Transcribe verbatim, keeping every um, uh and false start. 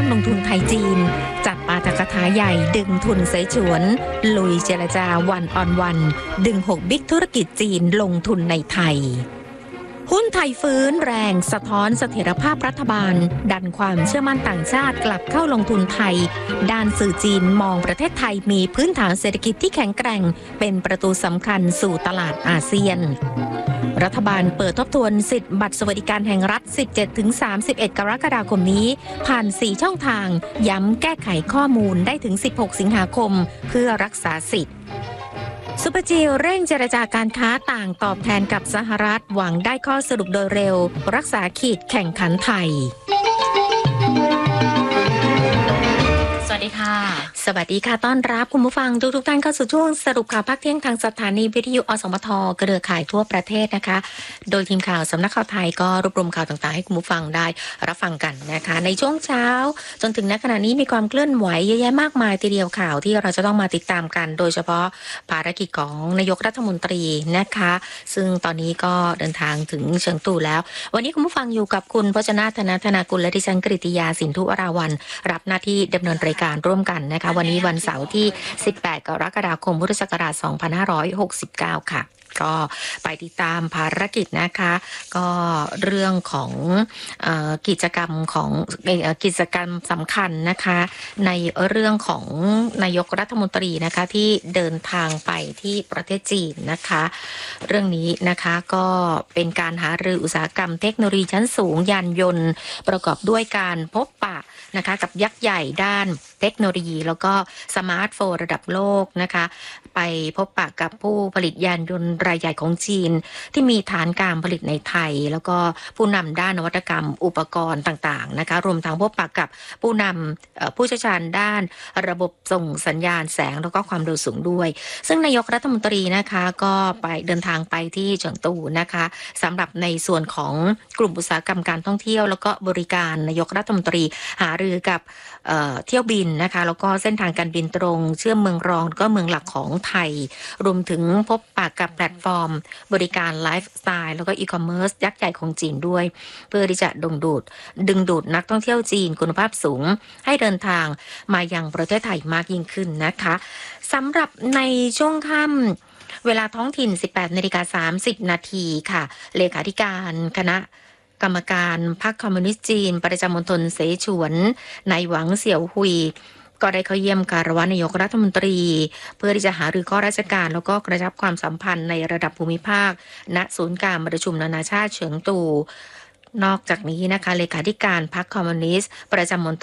ลงทุนไทยจีนจัดปาฐกถาใหญ่ดึงทุนเสฉวนลุยเจรจาวันออนวันดึงหกบิ๊กธุรกิจจีนลงทุนในไทยหุ้นไทยฟื้นแรงสะท้อนเสถียรภาพรัฐบาลดันความเชื่อมั่นต่างชาติกลับเข้าลงทุนไทยด้านสื่อจีนมองประเทศไทยมีพื้นฐานเศรษฐกิจที่แข็งแกร่งเป็นประตูสำคัญสู่ตลาดอาเซียนรัฐบาลเปิดทบทวนสิทธิบัตรสวัสดิการแห่งรัฐ สิบเจ็ดถึงสามสิบเอ็ด กรกฎาคมนี้ผ่านสี่ช่องทางย้ำแก้ไขข้อมูลได้ถึงสิบหกสิงหาคมเพื่อรักษาสิทธิ์ซุปเปอร์จีเร่งเจรจาการค้าต่างตอบแทนกับสหรัฐหวังได้ข้อสรุปโดยเร็วรักษาขีดแข่งขันไทยสวัสดีค่ะสวัสดีค่ะต้อนรับคุณผู้ฟังทุกๆท่านเข้าสู่ช่วงสรุปข่าวภาคเที่ยงทางสถานีวิทยุอสมทเครือข่ายทั่วประเทศนะคะโดยทีมข่าวสำนักข่าวไทยก็รวบรวมข่าวต่างๆให้คุณผู้ฟังได้รับฟังกันนะคะในช่วงเช้าจนถึงณขณะนี้มีความเคลื่อนไหวเยอะแยะมากมายทีเดียวข่าวที่เราจะต้องมาติดตามกันโดยเฉพาะภารกิจของนายกรัฐมนตรีนะคะซึ่งตอนนี้ก็เดินทางถึงเชิงตู่แล้ววันนี้คุณผู้ฟังอยู่กับคุณพจนาธนธนากุลและดิฉันกฤติยาสินธุวราวัลย์รับหน้าที่ดำเนินรายการร่วมกันนะคะวันนี้วันเสาร์ที่สิบแปดกรกฎาคมพุทธศักราชสองพันห้าร้อยหกสิบเก้าค่ะก็ไปติดตามภารกิจนะคะก็เรื่องของเอ่อกิจกรรมของกิจกรรมสำคัญนะคะในเรื่องของนายกรัฐมนตรีนะคะที่เดินทางไปที่ประเทศจีนนะคะเรื่องนี้นะคะก็เป็นการหารืออุตสาหกรรมเทคโนโลยีชั้นสูงยานยนต์ประกอบด้วยการพบปะนะคะกับยักษ์ใหญ่ด้านเทคโนโลยีแล้วก็สมาร์ทโฟนระดับโลกนะคะไปพบปะกับผู้ผลิตยานยนต์รายใหญ่ของจีนที่มีฐานการผลิตในไทยแล้วก็ผู้นำด้านนวัตกรรมอุปกรณ์ต่างๆนะคะรวมทั้งพบปะกับผู้นำผู้เชี่ยวชาญด้านระบบส่งสัญญาณแสงแล้วก็ความเร็วสูงด้วยซึ่งนายกรัฐมนตรีนะคะก็ไปเดินทางไปที่เฉิงตูนะคะสำหรับในส่วนของกลุ่มอุตสาหกรรมการท่องเที่ยวแล้วก็บริการนายกรัฐมนตรีหารือกับเอ่อเที่ยวบินนะคะแล้วก็เส้นทางการบินตรงเชื่อมเมืองรองก็เมืองหลักของไทยรวมถึงพบปะกับแพลตฟอร์มบริการไลฟ์สไตล์แล้วก็อีคอมเมิร์ซยักษ์ใหญ่ของจีนด้วยเพื่อที่จะดึงดูดดึงดูดนักท่องเที่ยวจีนคุณภาพสูงให้เดินทางมายังประเทศไทยมากยิ่งขึ้นนะคะสำหรับในช่วงค่ำเวลาท้องถิ่น สิบแปดนาฬิกาสามสิบนาทีค่ะเลขาธิการคณะกรรมการพรรคคอมมิวนิสต์จีนประจำมณฑลเสฉวนนายหวังเสี่ยวหุยก็ได้เข้าเยี่ยมคารวะนายกรัฐมนตรีเพื่อที่จะหารือข้อราชการแล้วก็กระชับความสัมพันธ์ในระดับภูมิภาคณศูนย์การประชุมนานาชาติเฉิงตูนอกจากนี้นะคะเลขาธิการพรรคคอมมิวนิสต์ประจำมณฑ